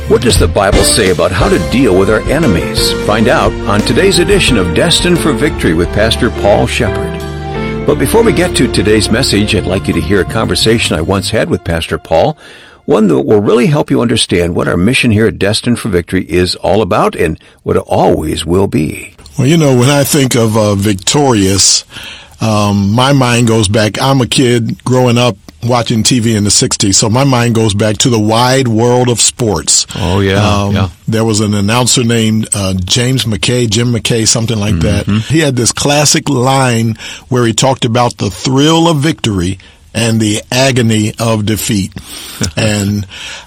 What does the Bible say about how to deal with our enemies? Find out on today's edition of Destined for Victory with Pastor Paul Shepard. But before we get to today's message, I'd like you to hear a conversation I once had with Pastor Paul, one that will really help you understand what our mission here at Destined for Victory is all about and what it always will be. Well, you know, when I think of victorious, my mind goes back. I'm a kid growing up watching TV in the 60s, so my mind goes back to the wide world of sports. Oh, yeah. There was an announcer named Jim McKay, something like that. He had this classic line where he talked about the thrill of victory and the agony of defeat. And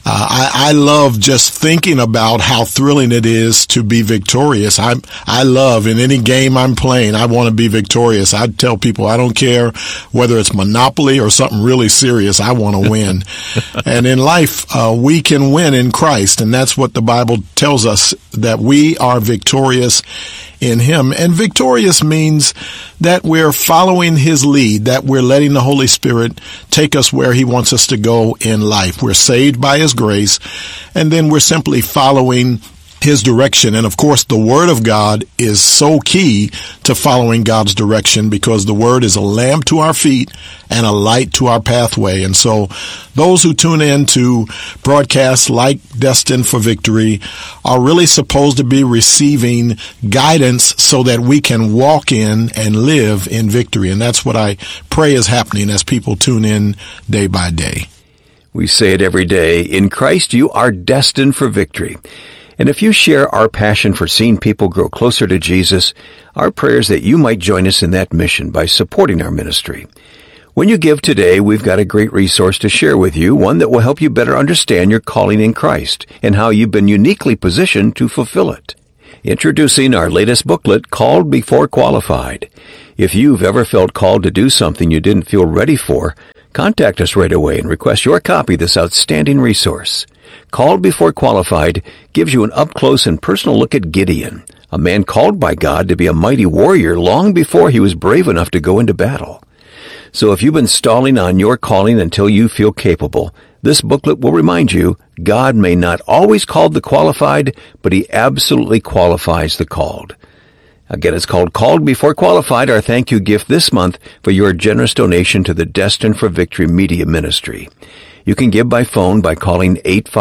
I love just thinking about how thrilling it is to be victorious. I love, in any game I'm playing, I want to be victorious. I tell people I don't care whether it's Monopoly or something really serious, I want to win. And in life, we can win in Christ, and that's what the Bible tells us, that we are victorious in Him. And victorious means that we're following His lead, that we're letting the Holy Spirit take us where He wants us to go in life. We're saved by His grace, and then we're simply following His direction. And of course, the Word of God is so key to following God's direction, because the Word is a lamp to our feet and a light to our pathway. And so those who tune in to broadcasts like Destined for Victory are really supposed to be receiving guidance so that we can walk in and live in victory. And that's what I pray is happening as people tune in day by day. We say it every day. In Christ, you are destined for victory. And if you share our passion for seeing people grow closer to Jesus, our prayer is that you might join us in that mission by supporting our ministry. When you give today, we've got a great resource to share with you, one that will help you better understand your calling in Christ and how you've been uniquely positioned to fulfill it. Introducing our latest booklet, Called Before Qualified. If you've ever felt called to do something you didn't feel ready for, contact us right away and request your copy of this outstanding resource. Called Before Qualified gives you an up-close and personal look at Gideon, a man called by God to be a mighty warrior long before he was brave enough to go into battle. So if you've been stalling on your calling until you feel capable, this booklet will remind you God may not always call the qualified, but He absolutely qualifies the called. Again, it's called Called Before Qualified, our thank you gift this month for your generous donation to the Destined for Victory Media Ministry. You can give by phone by calling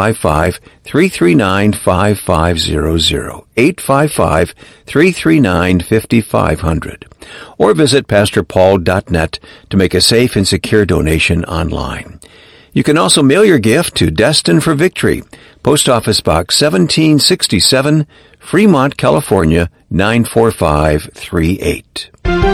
855-339-5500, 855-339-5500, or visit pastorpaul.net to make a safe and secure donation online. You can also mail your gift to Destined for Victory, Post Office Box 1767, Fremont, California, 94538.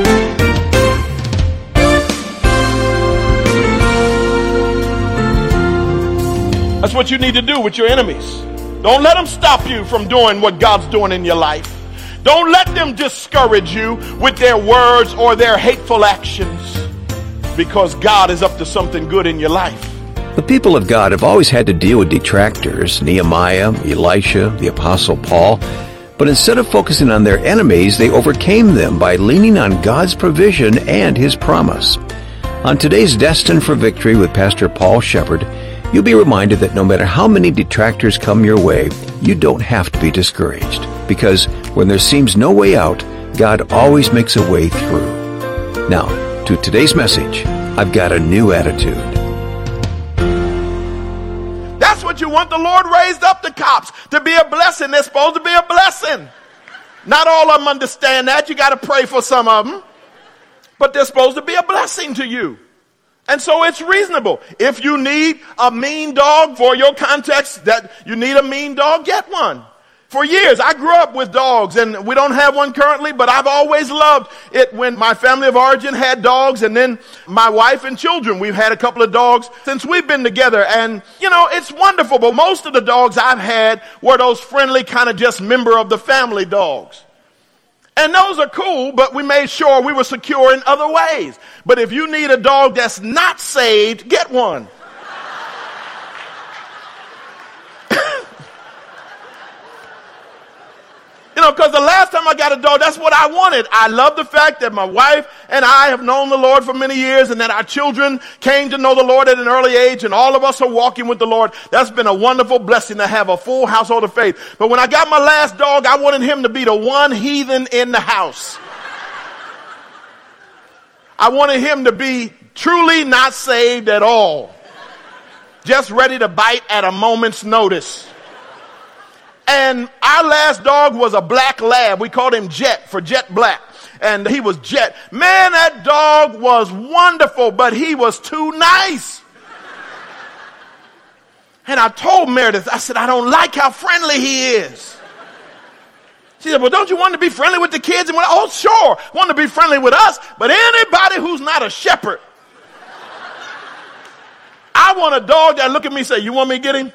That's what you need to do with your enemies. Don't let them stop you from doing what God's doing in your life. Don't let them discourage you with their words or their hateful actions, because God is up to something good in your life. The people of God have always had to deal with detractors, Nehemiah, Elisha, the Apostle Paul, but instead of focusing on their enemies, they overcame them by leaning on God's provision and His promise. On today's Destined for Victory with Pastor Paul Shepard, you'll be reminded that no matter how many detractors come your way, you don't have to be discouraged, because when there seems no way out, God always makes a way through. Now, to today's message, I've got a new attitude. That's what you want. The Lord raised up the cops to be a blessing. They're supposed to be a blessing. Not all of them understand that. You got to pray for some of them. But they're supposed to be a blessing to you. And so it's reasonable. If you need a mean dog for your context, that you need a mean dog, get one. For years, I grew up with dogs, and we don't have one currently, but I've always loved it when my family of origin had dogs, and then my wife and children, we've had a couple of dogs since we've been together. And, you know, it's wonderful, but most of the dogs I've had were those friendly kind of just member of the family dogs. And those are cool, but we made sure we were secure in other ways. But if you need a dog that's not saved, get one. because the last time I got a dog, that's what I wanted. I love the fact that my wife and I have known the Lord for many years, and that our children came to know the Lord at an early age, and all of us are walking with the Lord. That's been a wonderful blessing to have a full household of faith. But when I got my last dog, I wanted him to be the one heathen in the house. I wanted him to be truly not saved at all, just ready to bite at a moment's notice. And our last dog was a black lab. We called him Jet for Jet Black. And he was Jet. Man, that dog was wonderful, but he was too nice. And I told Meredith, I said, I don't like how friendly he is. She said, well, don't you want to be friendly with the kids? And oh, sure, want to be friendly with us, but anybody who's not a shepherd. I want a dog that look at me and say, you want me to get him?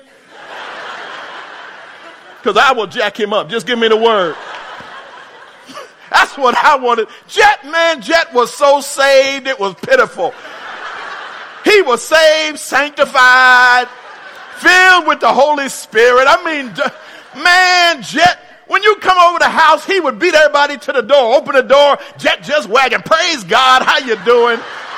Because I will jack him up. Just give me the word. That's what I wanted. Jet was so saved, it was pitiful. He was saved, sanctified, filled with the Holy Spirit. I mean, man, Jet, when you come over the house, he would beat everybody to the door. Open the door, Jet just wagging. Praise God, how you doing?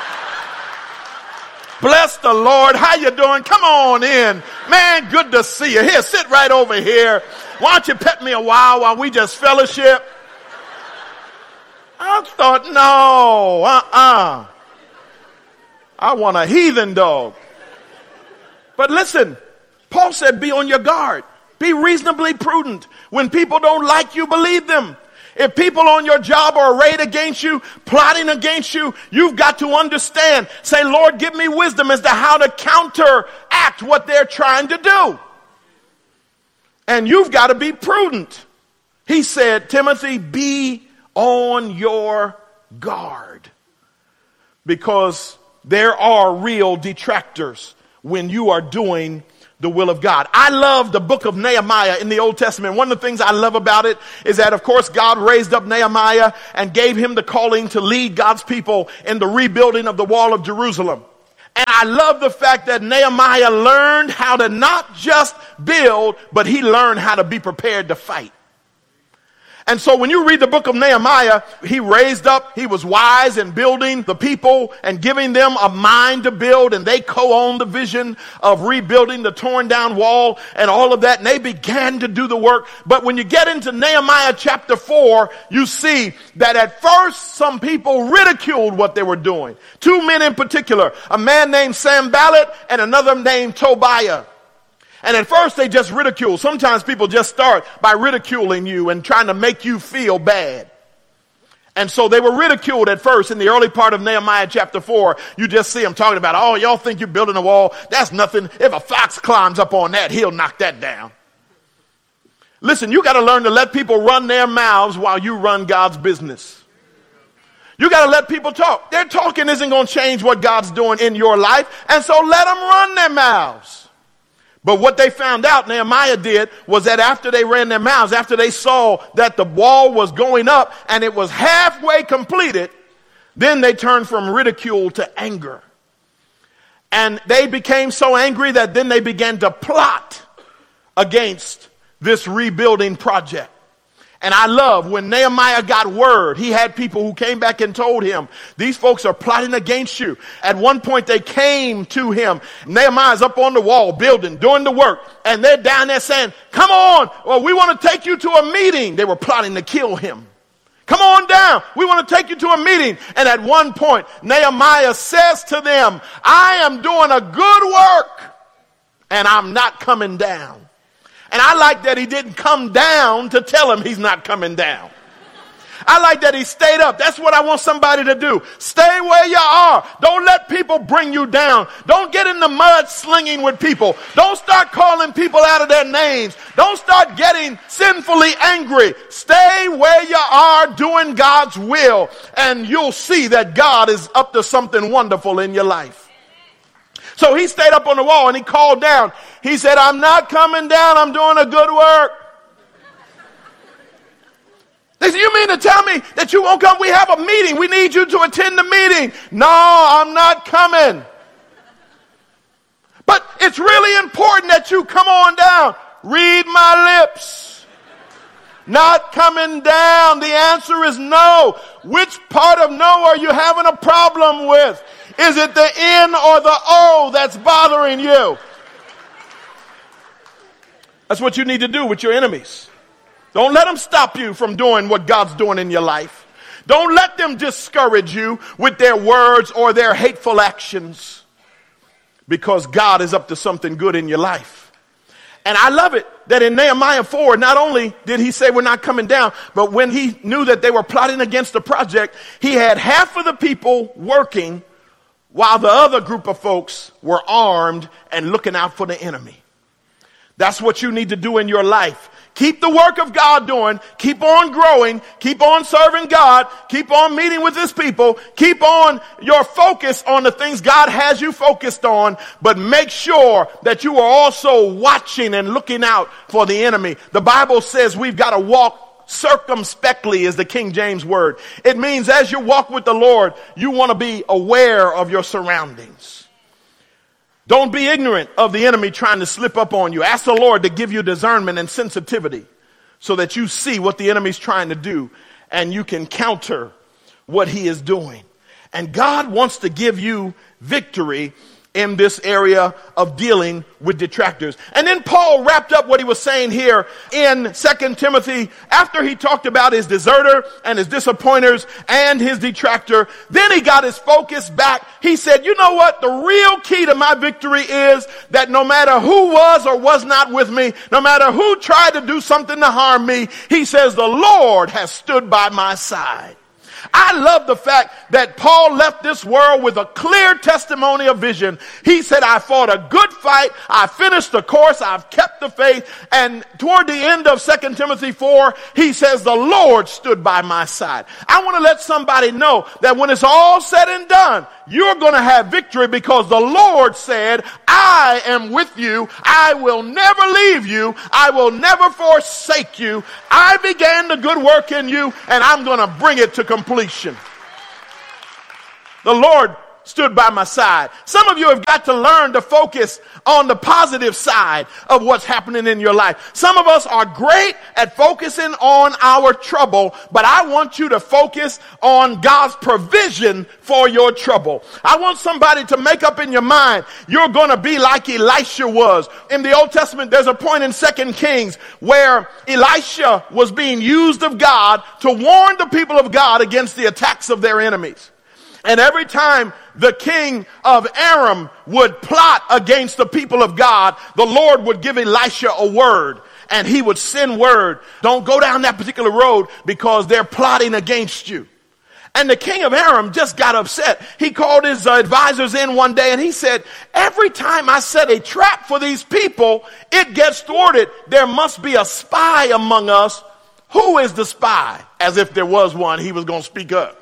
Bless the Lord. How you doing? Come on in. Man, good to see you. Here, sit right over here. Why don't you pet me a while we just fellowship? I thought, no, I want a heathen dog. But listen, Paul said, be on your guard. Be reasonably prudent. When people don't like you, believe them. If people on your job are arrayed against you, plotting against you, you've got to understand. Say, Lord, give me wisdom as to how to counteract what they're trying to do. And you've got to be prudent. He said, Timothy, be on your guard. Because there are real detractors when you are doing the will of God. I love the book of Nehemiah in the Old Testament. One of the things I love about it is that, of course, God raised up Nehemiah and gave him the calling to lead God's people in the rebuilding of the wall of Jerusalem. And I love the fact that Nehemiah learned how to not just build, but he learned how to be prepared to fight. And so when you read the book of Nehemiah, he raised up, he was wise in building the people and giving them a mind to build, and they co-owned the vision of rebuilding the torn down wall and all of that, and they began to do the work. But when you get into Nehemiah chapter 4, you see that at first some people ridiculed what they were doing. Two men in particular, a man named Sanballat and another named Tobiah. And at first they just ridicule. Sometimes people just start by ridiculing you and trying to make you feel bad. And so they were ridiculed at first in the early part of Nehemiah chapter 4. You just see them talking about, oh, y'all think you're building a wall? That's nothing. If a fox climbs up on that, he'll knock that down. Listen, you got to learn to let people run their mouths while you run God's business. You got to let people talk. Their talking isn't going to change what God's doing in your life. And so let them run their mouths. But what they found out, Nehemiah did, was that after they ran their mouths, after they saw that the wall was going up and it was halfway completed, then they turned from ridicule to anger. And they became so angry that then they began to plot against this rebuilding project. And I love when Nehemiah got word, he had people who came back and told him, these folks are plotting against you. At one point they came to him. Nehemiah's up on the wall building, doing the work. And they're down there saying, come on, well, we want to take you to a meeting. They were plotting to kill him. Come on down. We want to take you to a meeting. And at one point, Nehemiah says to them, I am doing a good work and I'm not coming down. And I like that he didn't come down to tell him he's not coming down. I like that he stayed up. That's what I want somebody to do. Stay where you are. Don't let people bring you down. Don't get in the mud slinging with people. Don't start calling people out of their names. Don't start getting sinfully angry. Stay where you are doing God's will, and you'll see that God is up to something wonderful in your life. So he stayed up on the wall and he called down. He said, I'm not coming down. I'm doing a good work. They said, you mean to tell me that you won't come? We have a meeting. We need you to attend the meeting. No, I'm not coming. But it's really important that you come on down. Read my lips. Not coming down. The answer is no. Which part of no are you having a problem with? Is it the N or the O that's bothering you? That's what you need to do with your enemies. Don't let them stop you from doing what God's doing in your life. Don't let them discourage you with their words or their hateful actions, because God is up to something good in your life. And I love it that in Nehemiah 4, not only did he say we're not coming down, but when he knew that they were plotting against the project, he had half of the people working while the other group of folks were armed and looking out for the enemy. That's what you need to do in your life. Keep the work of God doing. Keep on growing. Keep on serving God. Keep on meeting with his people. Keep on your focus on the things God has you focused on. But make sure that you are also watching and looking out for the enemy. The Bible says we've got to walk circumspectly, is the King James word. It means as you walk with the Lord, you want to be aware of your surroundings. Don't be ignorant of the enemy trying to slip up on you. Ask the Lord to give you discernment and sensitivity so that you see what the enemy's trying to do and you can counter what he is doing. And God wants to give you victory in this area of dealing with detractors. And then Paul wrapped up what he was saying here in 2 Timothy after he talked about his deserter and his disappointers and his detractor. Then he got his focus back. He said, you know what? The real key to my victory is that no matter who was or was not with me, no matter who tried to do something to harm me, he says, the Lord has stood by my side. I love the fact that Paul left this world with a clear testimony of vision. He said, I fought a good fight. I finished the course. I've kept the faith. And toward the end of 2 Timothy 4, he says, the Lord stood by my side. I want to let somebody know that when it's all said and done, you're going to have victory because the Lord said, I am with you. I will never leave you. I will never forsake you. I began the good work in you, and I'm going to bring it to completion. The Lord stood by my side. Some of you have got to learn to focus on the positive side of what's happening in your life. Some of us are great at focusing on our trouble, but I want you to focus on God's provision for your trouble. I want somebody to make up in your mind, you're going to be like Elisha was. In the Old Testament, there's a point in 2 Kings where Elisha was being used of God to warn the people of God against the attacks of their enemies. And every time the king of Aram would plot against the people of God, the Lord would give Elisha a word. And he would send word, don't go down that particular road because they're plotting against you. And the king of Aram just got upset. He called his advisors in one day and he said, every time I set a trap for these people, it gets thwarted. There must be a spy among us. Who is the spy? As if there was one, he was going to speak up.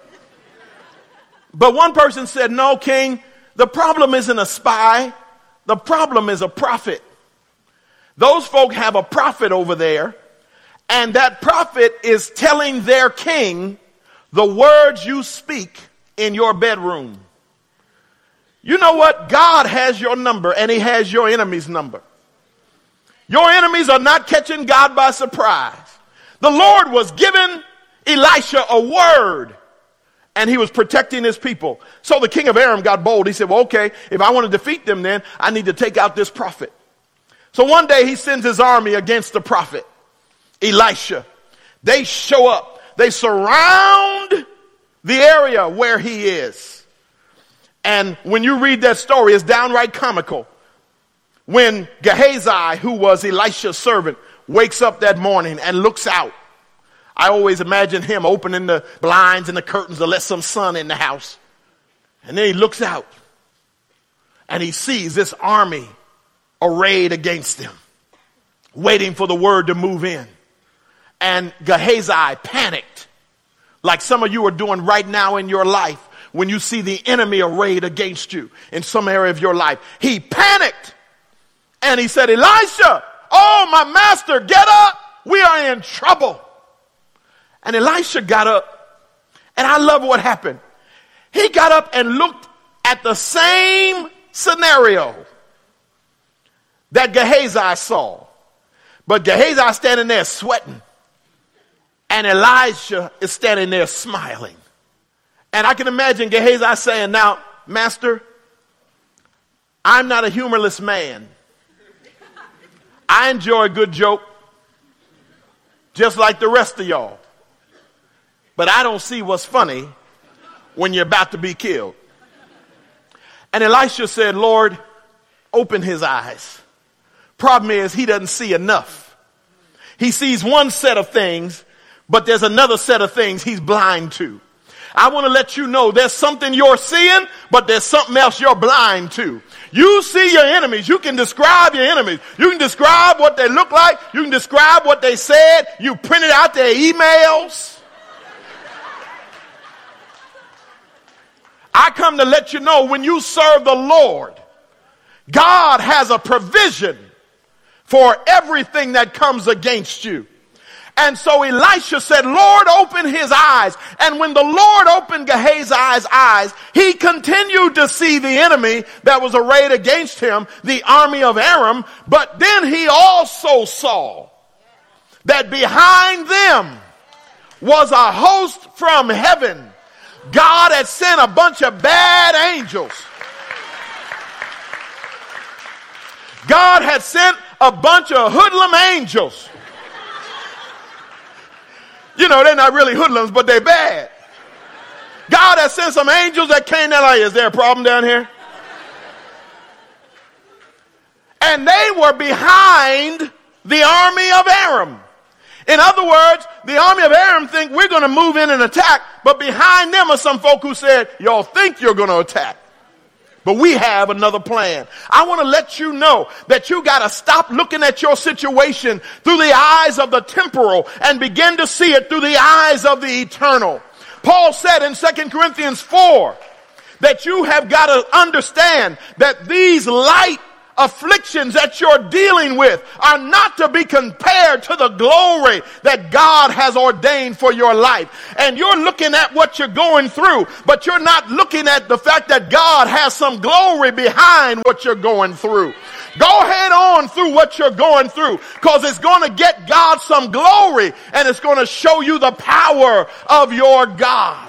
But one person said, no, king, the problem isn't a spy. The problem is a prophet. Those folk have a prophet over there, and that prophet is telling their king the words you speak in your bedroom. You know what? God has your number, and he has your enemy's number. Your enemies are not catching God by surprise. The Lord was giving Elisha a word, and he was protecting his people. So the king of Aram got bold. He said, well, okay, if I want to defeat them, then I need to take out this prophet. So one day he sends his army against the prophet, Elisha. They show up. They surround the area where he is. And when you read that story, it's downright comical. When Gehazi, who was Elisha's servant, wakes up that morning and looks out, I always imagine him opening the blinds and the curtains to let some sun in the house. And then he looks out and he sees this army arrayed against him, waiting for the word to move in. And Gehazi panicked, like some of you are doing right now in your life when you see the enemy arrayed against you in some area of your life. He panicked and he said, Elisha, oh, my master, get up. We are in trouble. And Elisha got up, and I love what happened. He got up and looked at the same scenario that Gehazi saw. But Gehazi standing there sweating. And Elisha is standing there smiling. And I can imagine Gehazi saying, now, Master, I'm not a humorless man. I enjoy a good joke, just like the rest of y'all. But I don't see what's funny when you're about to be killed. And Elisha said, Lord, open his eyes. Problem is, he doesn't see enough. He sees one set of things, but there's another set of things he's blind to. I want to let you know there's something you're seeing, but there's something else you're blind to. You see your enemies. You can describe your enemies. You can describe what they look like. You can describe what they said. You printed out their emails. I come to let you know when you serve the Lord, God has a provision for everything that comes against you. And so Elisha said, Lord, open his eyes. And when the Lord opened Gehazi's eyes, he continued to see the enemy that was arrayed against him, the army of Aram. But then he also saw that behind them was a host from heaven. God had sent a bunch of bad angels. God had sent a bunch of hoodlum angels. You know, they're not really hoodlums, but they're bad. God has sent some angels that came down like, is there a problem down here? And they were behind the army of Aram. In other words, the army of Aram think we're going to move in and attack, but behind them are some folk who said, y'all think you're going to attack, but we have another plan. I want to let you know that you got to stop looking at your situation through the eyes of the temporal and begin to see it through the eyes of the eternal. Paul said in 2 Corinthians 4 that you have got to understand that these light afflictions that you're dealing with are not to be compared to the glory that God has ordained for your life. And you're looking at what you're going through, but you're not looking at the fact that God has some glory behind what you're going through. Go head on through what you're going through, because it's going to get God some glory, and it's going to show you the power of your God.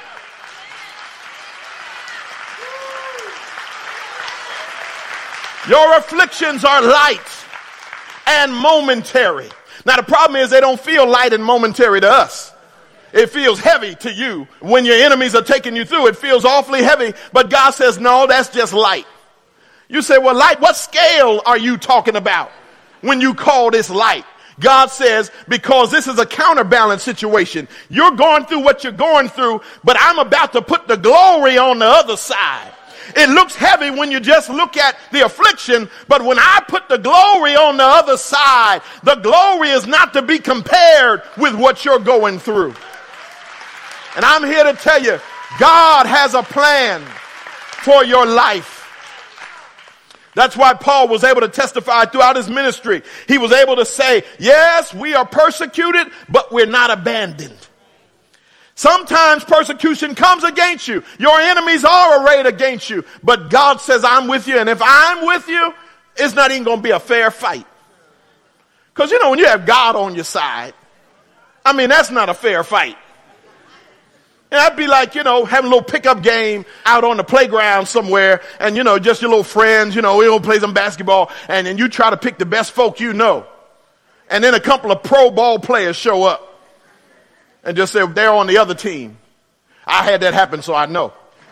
Your afflictions are light and momentary. Now the problem is they don't feel light and momentary to us. It feels heavy to you. When your enemies are taking you through, it feels awfully heavy. But God says, no, that's just light. You say, well, light, what scale are you talking about when you call this light? God says, because this is a counterbalance situation. You're going through what you're going through, but I'm about to put the glory on the other side. It looks heavy when you just look at the affliction, but when I put the glory on the other side, the glory is not to be compared with what you're going through. And I'm here to tell you, God has a plan for your life. That's why Paul was able to testify throughout his ministry. He was able to say, yes, we are persecuted, but we're not abandoned. Sometimes persecution comes against you. Your enemies are arrayed against you. But God says, I'm with you. And if I'm with you, it's not even going to be a fair fight. Because, you know, when you have God on your side, I mean, that's not a fair fight. And that'd be like, you know, having a little pickup game out on the playground somewhere. And, you know, just your little friends, you know, we all play some basketball. And then you try to pick the best folk you know. And then a couple of pro ball players show up. And just say, they're on the other team. I had that happen, so I know.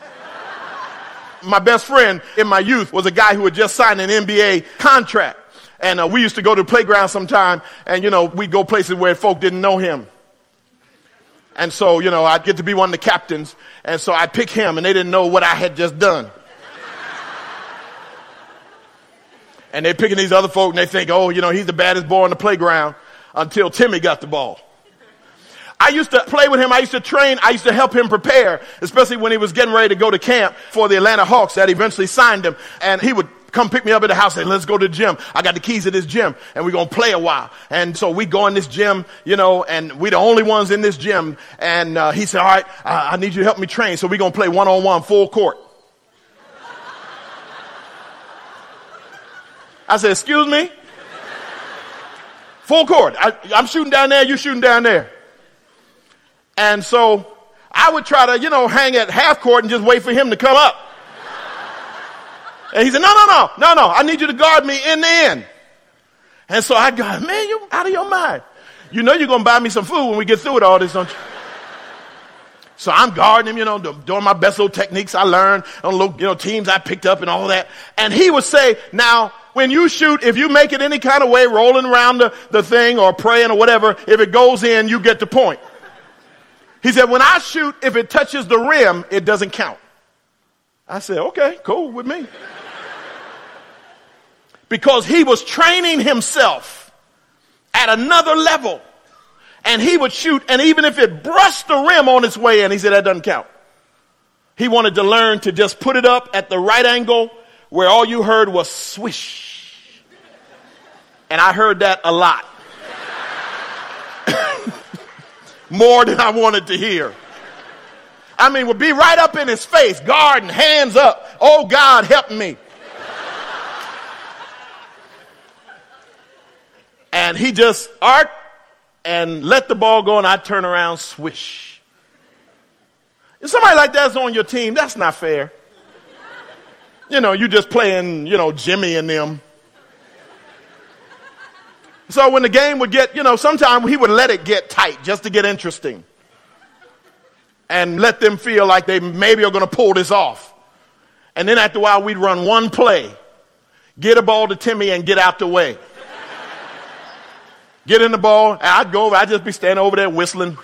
My best friend in my youth was a guy who had just signed an NBA contract. And we used to go to the playground sometime, and, you know, we'd go places where folk didn't know him. And so, you know, I'd get to be one of the captains, and so I'd pick him, and they didn't know what I had just done. And they're picking these other folk, and they think, oh, you know, he's the baddest boy on the playground, until Timmy got the ball. I used to play with him. I used to train. I used to help him prepare, especially when he was getting ready to go to camp for the Atlanta Hawks that eventually signed him. And he would come pick me up at the house and say, let's go to the gym. I got the keys to this gym, and we're going to play a while. And so we go in this gym, you know, and we're the only ones in this gym. And he said, all right, I need you to help me train. So we're going to play one-on-one full court. I said, excuse me? Full court. I'm shooting down there. You shooting down there. And so I would try to, hang at half court and just wait for him to come up. And he said, no, I need you to guard me in the end. And so I go, man, you out of your mind. You know you're going to buy me some food when we get through with all this, don't you? So I'm guarding him, doing my best little techniques I learned on little, teams I picked up and all that. And he would say, now, when you shoot, if you make it any kind of way, rolling around the thing or praying or whatever, if it goes in, you get the point. He said, when I shoot, if it touches the rim, it doesn't count. I said, okay, cool with me. Because he was training himself at another level. And he would shoot, and even if it brushed the rim on its way in, he said, that doesn't count. He wanted to learn to just put it up at the right angle where all you heard was swish. And I heard that a lot. More than I wanted to hear. I mean, would be right up in his face, guarding, hands up. Oh, God, help me. And he just arced and let the ball go, and I'd turn around, swish. If somebody like that's on your team, that's not fair. You just playing, Jimmy and them. So when the game would get, sometimes he would let it get tight just to get interesting. And let them feel like they maybe are going to pull this off. And then after a while, we'd run one play. Get a ball to Timmy and get out the way. Get in the ball, and I'd go over, I'd just be standing over there whistling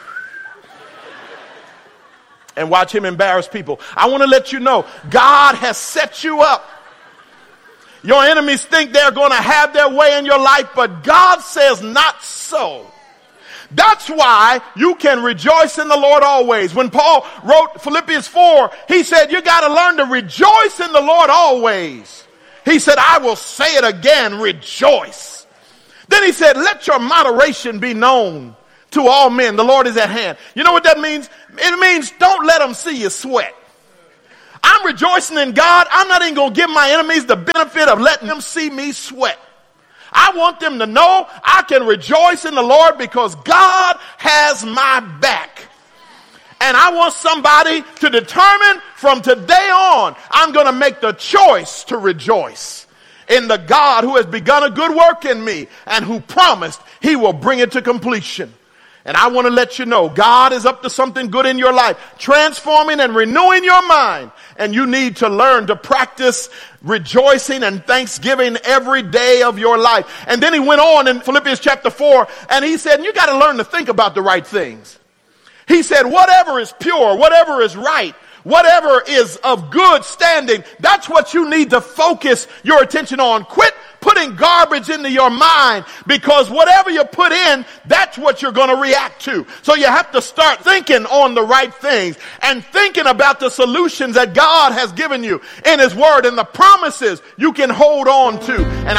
and watch him embarrass people. I want to let you know, God has set you up. Your enemies think they're going to have their way in your life, but God says not so. That's why you can rejoice in the Lord always. When Paul wrote Philippians 4, he said, you got to learn to rejoice in the Lord always. He said, I will say it again, rejoice. Then he said, let your moderation be known to all men. The Lord is at hand. You know what that means? It means don't let them see you sweat. I'm rejoicing in God. I'm not even going to give my enemies the benefit of letting them see me sweat. I want them to know I can rejoice in the Lord because God has my back. And I want somebody to determine from today on, I'm going to make the choice to rejoice in the God who has begun a good work in me and who promised he will bring it to completion. And I want to let you know, God is up to something good in your life, transforming and renewing your mind. And you need to learn to practice rejoicing and thanksgiving every day of your life. And then he went on in Philippians chapter 4, and he said, you got to learn to think about the right things. He said, whatever is pure, whatever is right, whatever is of good standing, that's what you need to focus your attention on. Quit putting garbage into your mind, because whatever you put in, that's what you're going to react to. So you have to start thinking on the right things and thinking about the solutions that God has given you in his word and the promises you can hold on to. And